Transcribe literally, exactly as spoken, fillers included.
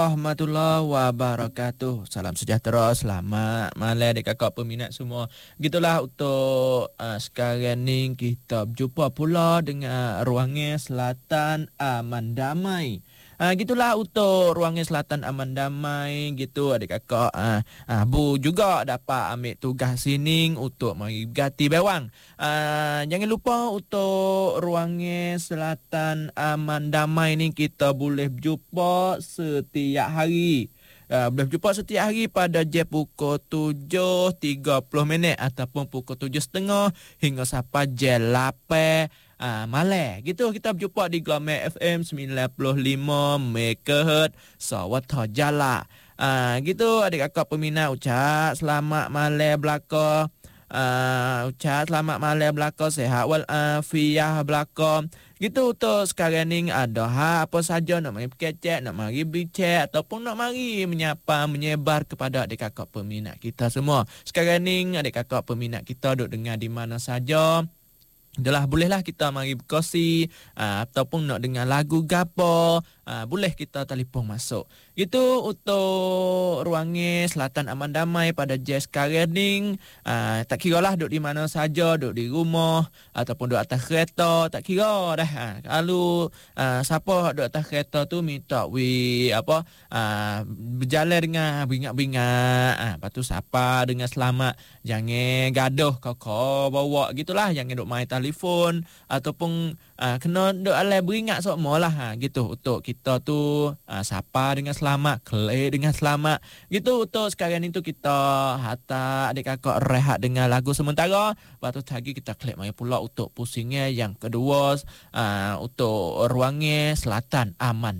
Warahmatullahi wabarakatuh. Salam sejahtera, selamat malam adik kakak peminat semua. Gitulah untuk uh, sekarang ni kita berjumpa pula dengan Ruangan Selatan Aman Damai. Uh, gitulah untuk Ruangan Selatan Aman Damai gitu adik kakak. Uh, uh, Bu juga dapat ambil tugas sini untuk mari berganti bewang. Uh, jangan lupa untuk Ruangan Selatan Aman Damai ni kita boleh berjumpa setiap hari. Uh, boleh berjumpa setiap hari pada jam pukul tujuh tiga puluh minit ataupun pukul tujuh tiga puluh hingga sampai jam lapan uh, malam. Gitu kita berjumpa di Glamour F M sembilan puluh lima megahertz Sawatha Jala. Uh, gitu adik kakak peminat ucap selamat malam belaka. Uh, ucap selamat malam belaka, sehat wal afiah belaka. Gitu untuk sekarang ni ada ha, apa saja nak mari berkecek, nak mari bercek ataupun nak mari menyapa, menyebar kepada adik kakak peminat kita semua. Sekarang ni adik kakak peminat kita duduk dengar di mana saja. Itulah bolehlah kita mari berkongsi uh, ataupun nak dengar lagu gapo, uh, boleh kita telefon masuk. Itu untuk Ruangan Selatan Aman Damai pada jam sekarang ni. Uh, tak kira lah duduk di mana saja, duduk di rumah ataupun duduk atas kereta, tak kira dah. Uh, kalau uh, siapa duduk atas kereta tu minta we apa uh, berjalan dengan beringat-beringat, uh, lepas tu sapa dengan selamat, jangan gaduh kau bawa gitulah, jangan duduk main telefon ataupun uh, kena duk alai beringat semua lah ha, gitu untuk kita tu uh, sapa dengan selamat, kelih dengan selamat gitu. Untuk sekarang itu kita hantar adik kakak rehat dengan lagu sementara, lepas tu lagi kita klik mari pula untuk pusingnya yang kedua uh, untuk Ruangan Selatan Aman